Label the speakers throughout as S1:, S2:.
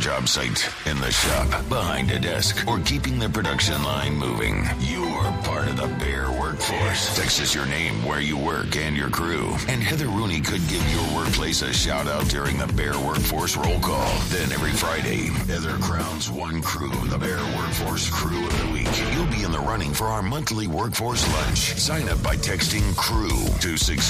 S1: job site, in the shop, behind a desk, or keeping the production line moving. You're part of the Bear workforce. Text us your name, where you work, and your crew. And Heather Rooney could give your workplace a shout out during the Bear Workforce Roll Call. Then every Friday, Heather crowns one crew, the Bear Workforce Crew of the Week. You'll be in the running for our monthly workforce lunch. Sign up by texting CREW to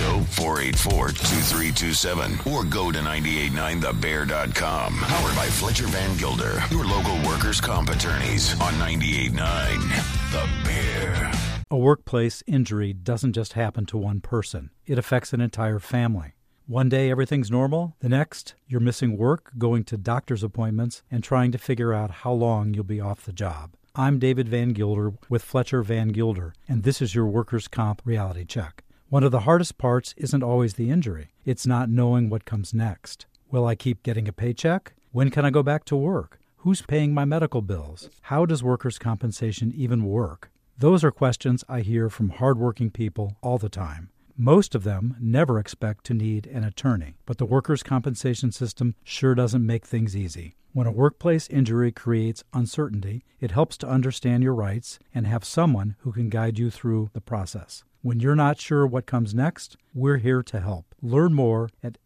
S1: 60484-2327 or go to 989thebear.com. Powered by Fletcher Van Gilder, your local workers' comp attorneys on 98.9 The Bear.
S2: A workplace injury doesn't just happen to one person. It affects an entire family. One day everything's normal. The next, you're missing work, going to doctor's appointments, and trying to figure out how long you'll be off the job. I'm David Van Gilder with Fletcher Van Gilder, and this is your workers' comp reality check. One of the hardest parts isn't always the injury. It's not knowing what comes next. Will I keep getting a paycheck? When can I go back to work? Who's paying my medical bills? How does workers' compensation even work? Those are questions I hear from hardworking people all the time. Most of them never expect to need an attorney, but the workers' compensation system sure doesn't make things easy. When a workplace injury creates uncertainty, it helps to understand your rights and have someone who can guide you through the process. When you're not sure what comes next, we're here to help. Learn more at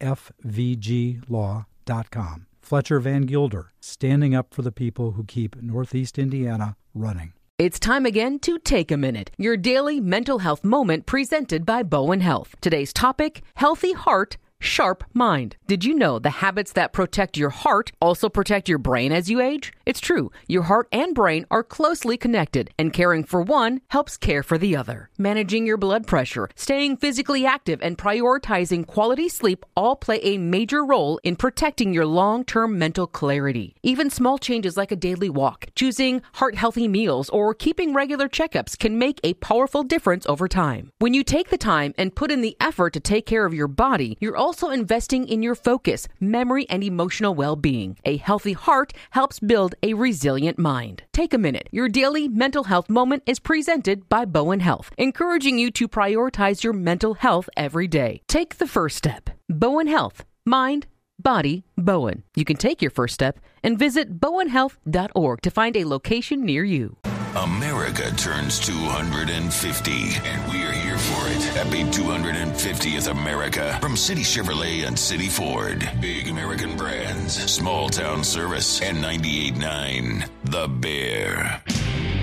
S2: fvglaw.com. Fletcher Van Gilder, standing up for the people who keep Northeast Indiana running.
S3: It's time again to take a minute. Your daily mental health moment presented by Bowen Health. Today's topic, healthy heart, sharp mind. Did you know the habits that protect your heart also protect your brain as you age? It's true. Your heart and brain are closely connected, and caring for one helps care for the other. Managing your blood pressure, staying physically active, and prioritizing quality sleep all play a major role in protecting your long-term mental clarity. Even small changes like a daily walk, choosing heart-healthy meals, or keeping regular checkups can make a powerful difference over time. When you take the time and put in the effort to take care of your body, you're also investing in your focus, memory, and emotional well-being. A healthy heart helps build a resilient mind. Take a minute. Your daily mental health moment is presented by Bowen Health, encouraging you to prioritize your mental health every day. Take the first step. Bowen Health. Mind, body, Bowen. You can take your first step and visit bowenhealth.org to find a location near you.
S1: America turns 250, and we are here for it. Happy 250th America from City Chevrolet and City Ford. Big American brands, small town service, and 98.9 The Bear.